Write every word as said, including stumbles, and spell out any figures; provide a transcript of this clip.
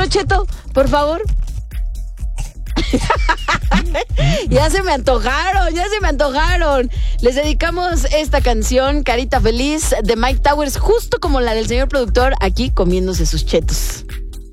Señor Cheto, por favor. Ya se me antojaron, ya se me antojaron. Les dedicamos esta canción, Carita Feliz, de Mike Towers, justo como la del señor productor, aquí comiéndose sus chetos.